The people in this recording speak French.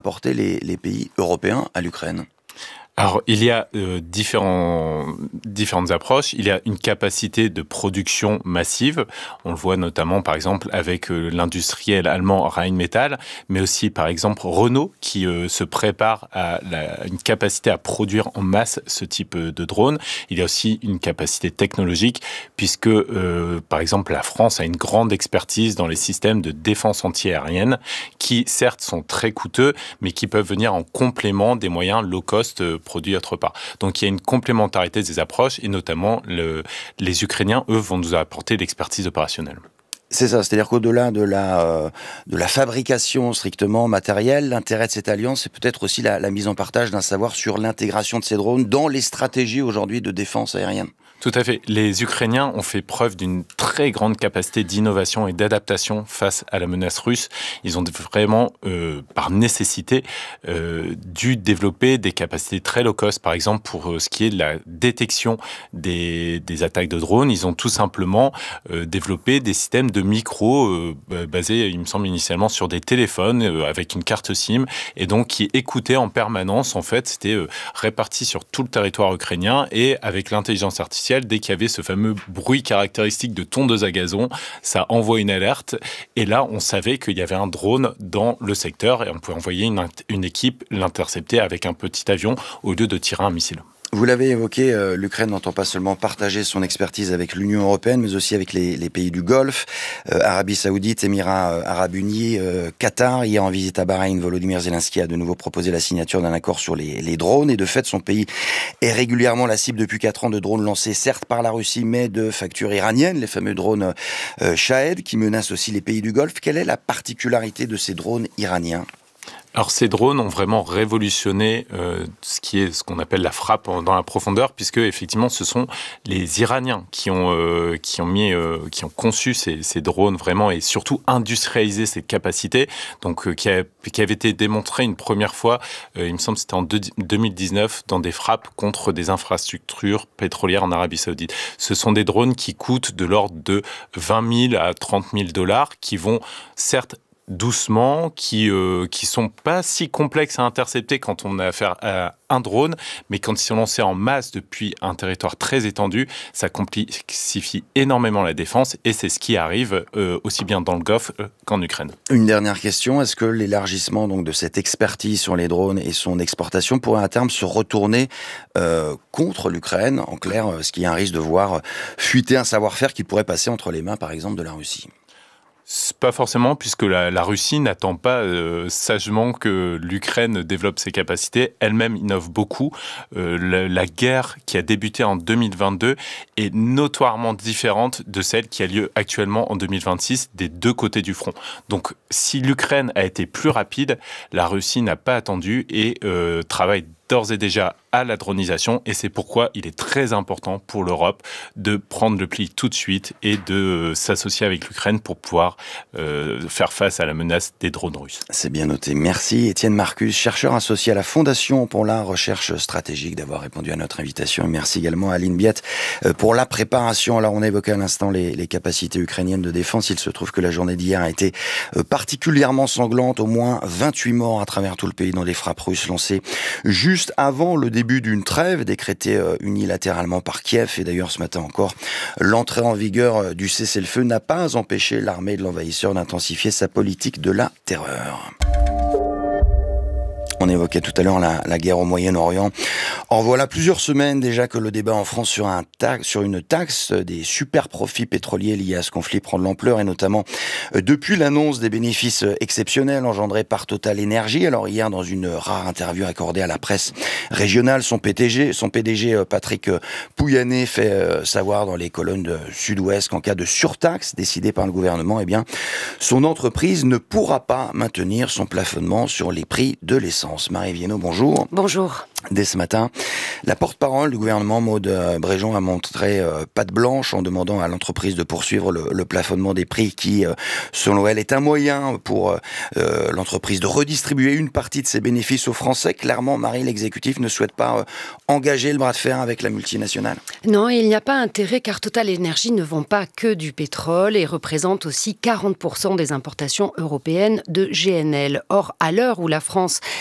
apporter les pays européens à l'Ukraine? Alors, il y a différentes approches. Il y a une capacité de production massive. On le voit notamment, par exemple, avec l'industriel allemand Rheinmetall, mais aussi, par exemple, Renault, qui se prépare à une capacité à produire en masse ce type de drone. Il y a aussi une capacité technologique, puisque, par exemple, la France a une grande expertise dans les systèmes de défense anti-aérienne, qui, certes, sont très coûteux, mais qui peuvent venir en complément des moyens low-cost produits autre part. Donc il y a une complémentarité des approches et notamment les Ukrainiens, eux, vont nous apporter l'expertise opérationnelle. C'est ça, c'est-à-dire qu'au-delà de la fabrication strictement matérielle, l'intérêt de cette alliance, c'est peut-être aussi la mise en partage d'un savoir sur l'intégration de ces drones dans les stratégies aujourd'hui de défense aérienne. Tout à fait. Les Ukrainiens ont fait preuve d'une très grande capacité d'innovation et d'adaptation face à la menace russe. Ils ont vraiment, par nécessité, dû développer des capacités très low cost, par exemple pour ce qui est de la détection des attaques de drones. Ils ont tout simplement développé des systèmes de micros basés, il me semble, initialement sur des téléphones avec une carte SIM et donc qui écoutaient en permanence. En fait, c'était réparti sur tout le territoire ukrainien et avec l'intelligence artificielle, dès qu'il y avait ce fameux bruit caractéristique de tondeuse à gazon, ça envoie une alerte. Et là, on savait qu'il y avait un drone dans le secteur et on pouvait envoyer une équipe l'intercepter avec un petit avion au lieu de tirer un missile. Vous l'avez évoqué, l'Ukraine n'entend pas seulement partager son expertise avec l'Union européenne, mais aussi avec les pays du Golfe, Arabie Saoudite, Émirats Arabes Unis, Qatar. Hier, en visite à Bahreïn, Volodymyr Zelensky a de nouveau proposé la signature d'un accord sur les drones. Et de fait, son pays est régulièrement la cible depuis 4 ans de drones lancés, certes par la Russie, mais de facture iranienne, les fameux drones Shahed, qui menacent aussi les pays du Golfe. Quelle est la particularité de ces drones iraniens ? Alors ces drones ont vraiment révolutionné ce qu'on appelle la frappe dans la profondeur, puisque effectivement ce sont les Iraniens qui ont conçu ces drones vraiment et surtout industrialisé ces capacités, donc qui avait été démontré une première fois, il me semble que c'était en 2019 dans des frappes contre des infrastructures pétrolières en Arabie Saoudite. Ce sont des drones qui coûtent de l'ordre de 20 000 à 30 000 $, qui vont certes doucement, qui sont pas si complexes à intercepter quand on a affaire à un drone, mais quand ils sont lancés en masse depuis un territoire très étendu, ça complexifie énormément la défense et c'est ce qui arrive aussi bien dans le Golfe qu'en Ukraine. Une dernière question, est-ce que l'élargissement donc de cette expertise sur les drones et son exportation pourrait à terme se retourner contre l'Ukraine? En clair, est-ce qu'il y a un risque de voir fuiter un savoir-faire qui pourrait passer entre les mains, par exemple, de la Russie? Pas forcément, puisque la Russie n'attend pas sagement que l'Ukraine développe ses capacités. Elle-même innove beaucoup. La guerre qui a débuté en 2022 est notoirement différente de celle qui a lieu actuellement en 2026 des deux côtés du front. Donc, si l'Ukraine a été plus rapide, la Russie n'a pas attendu et travaille d'ores et déjà à la dronisation et c'est pourquoi il est très important pour l'Europe de prendre le pli tout de suite et de s'associer avec l'Ukraine pour pouvoir faire face à la menace des drones russes. C'est bien noté. Merci Étienne Marcus, chercheur associé à la Fondation pour la recherche stratégique, d'avoir répondu à notre invitation. Et merci également à Aline Biette pour la préparation. Alors on a évoqué à l'instant les capacités ukrainiennes de défense. Il se trouve que la journée d'hier a été particulièrement sanglante. Au moins 28 morts à travers tout le pays dans des frappes russes lancées juste avant le début d'une trêve décrétée unilatéralement par Kiev. Et d'ailleurs, ce matin encore, l'entrée en vigueur du cessez-le-feu n'a pas empêché l'armée de l'envahisseur d'intensifier sa politique de la terreur. On évoquait tout à l'heure la guerre au Moyen-Orient. En voilà plusieurs semaines déjà que le débat en France sur une taxe des super profits pétroliers liés à ce conflit prend de l'ampleur, et notamment depuis l'annonce des bénéfices exceptionnels engendrés par Total Energy. Alors hier, dans une rare interview accordée à la presse régionale, son PDG Patrick Pouyanné fait savoir dans les colonnes de Sud-Ouest qu'en cas de surtaxe décidée par le gouvernement, son entreprise ne pourra pas maintenir son plafonnement sur les prix de l'essence. France. Marie Viennot, bonjour. Bonjour. Dès ce matin, la porte-parole du gouvernement, Maud Bréjon, a montré patte blanche en demandant à l'entreprise de poursuivre le plafonnement des prix qui, selon elle, est un moyen pour l'entreprise de redistribuer une partie de ses bénéfices aux Français. Clairement, Marie, l'exécutif ne souhaite pas engager le bras de fer avec la multinationale. Non, il n'y a pas intérêt car Total Energy ne vend pas que du pétrole et représente aussi 40% des importations européennes de GNL. Or, à l'heure où la France